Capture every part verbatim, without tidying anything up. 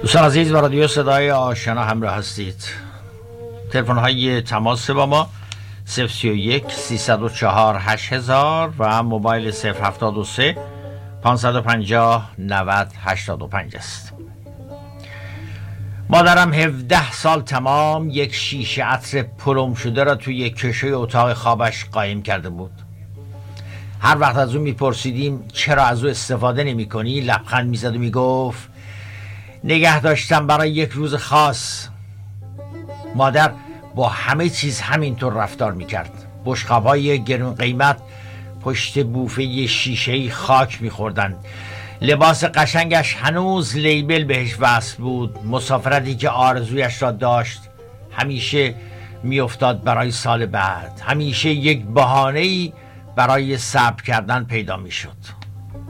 دوستان عزیز و رادیو صدای آشنا همراه هستید. تلفن های تماس با ما صفر سی و یک سیصد و چهار هشت هزار و موبایل صفر هفتاد و سه پانصد و پنجاه نود هشتاد و پنج است. مادرم هفده سال تمام یک شیشه عطر پلم شده را توی کشوی اتاق خوابش قایم کرده بود. هر وقت از او میپرسیدیم چرا از او استفاده نمی کنی، لبخند میزد و میگفت نگه داشتم برای یک روز خاص. مادر با همه چیز همینطور رفتار میکرد. بشقاب‌های گرون قیمت پشت بوفه شیشه‌ای خاک میخوردند. لباس قشنگش هنوز لیبل بهش وصل بود. مسافرتی که آرزویش را داشت همیشه میافتاد برای سال بعد. همیشه یک بهانه‌ای برای صبر کردن پیدا میشد.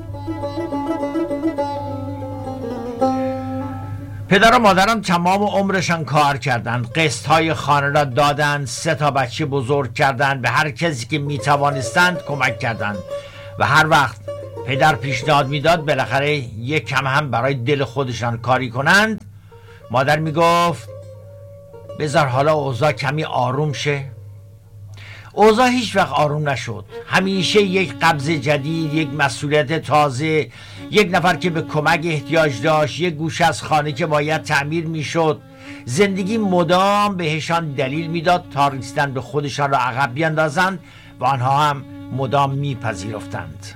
پدر و مادرم تمام عمرشان کار کردند. قسطهای خانه را دادند، سه تا بچه بزرگ کردند، به هر کسی که میتوانستند کمک کردند و هر وقت پدر پیشنهاد میداد بالاخره یک کم هم برای دل خودشان کاری کنند، مادر میگفت بذار حالا اوضاع کمی آروم شه. اوضاع هیچ وقت آروم نشد. همیشه یک قبض جدید، یک مسئولیت تازه، یک نفر که به کمک احتیاج داشت، یک گوشه از خانه که باید تعمیر میشد. زندگی مدام بهشان دلیل میداد تا ریختن به خودشان را عقب بیاندازند و آنها هم مدام میپذیرفتند.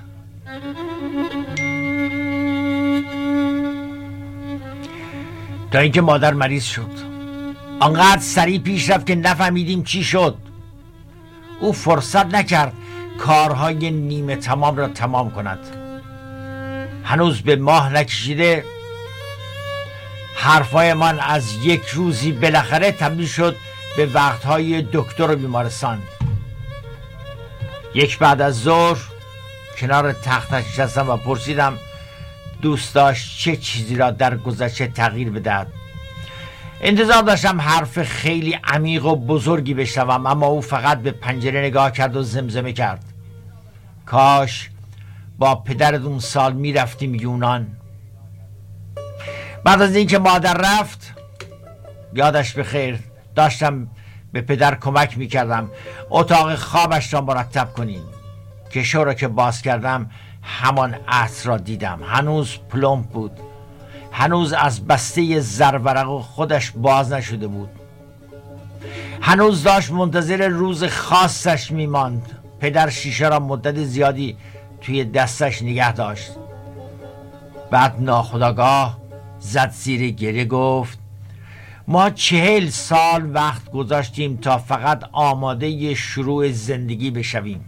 تا اینکه مادر مریض شد. آنقدر سریع پیش رفت که نفهمیدیم چی شد. او فرصت نکرد کارهای نیمه تمام را تمام کند. هنوز به ماه نکشیده حرفای من از یک روزی بالاخره تبدیل شد به وقتهای دکتر و بیمارستان. یک بعد از ظهر کنار تختش نشستم و پرسیدم دوست داشت چه چیزی را در گذشته تغییر بدهد. انتظار داشتم حرف خیلی عمیق و بزرگی بشنوم، اما او فقط به پنجره نگاه کرد و زمزمه کرد کاش با پدرت اون سال میرفتیم یونان. بعد از اینکه مادر رفت، یادش بخیر، داشتم به پدر کمک میکردم اتاق خوابش را مرتب کنیم. کشو را که باز کردم همان عطر را دیدم. هنوز پلمپ بود. هنوز از بسته زرورق خودش باز نشده بود. هنوز داشت منتظر روز خاصش میماند. پدر شیشه را مدت زیادی توی دستش نگه داشت. بعد ناخودآگاه زد زیر گریه، گفت ما چهل سال وقت گذاشتیم تا فقط آماده شروع زندگی بشویم.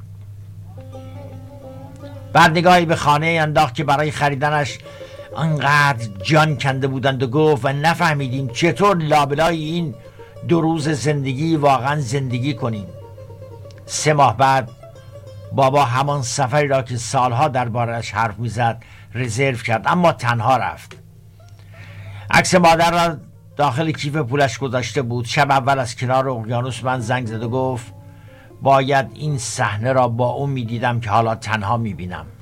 بعد نگاهی به خانه انداخت که برای خریدنش انقدر جان کنده بودند و گفت و نفهمیدیم چطور لابلای این دو روز زندگی واقعا زندگی کنیم. سه ماه بعد بابا همان سفری را که سالها دربارش حرف میزد رزرو کرد، اما تنها رفت. عکس مادر را داخل کیف پولش گذاشته بود. شب اول از کنار اقیانوس من زنگ زد و گفت باید این صحنه را با اون میدیدم که حالا تنها میبینم.